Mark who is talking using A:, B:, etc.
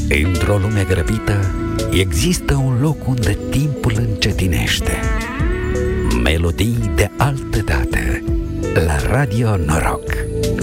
A: Într-o lume grăbită, există un loc unde timpul încetinește. Melodii de altă dată, la Radio Noroc.